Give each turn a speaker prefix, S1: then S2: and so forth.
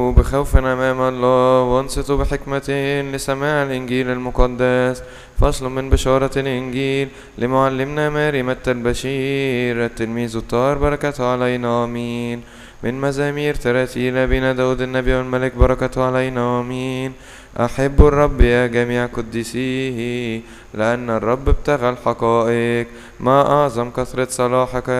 S1: بخوف أمام الله وانصتوا بحكمة لسماع الإنجيل المقدس. فصل من بشارة الإنجيل لمعلمنا ماري متى البشير التلميذ الطاهر بركته علينا آمين. من مزامير تراتيل أبينا داود النبي والملك بركته علينا آمين. أحبوا الرب يا جميع قديسيه، لأن الرب ابتغى الحقائق. ما أعظم كثرة صلاحك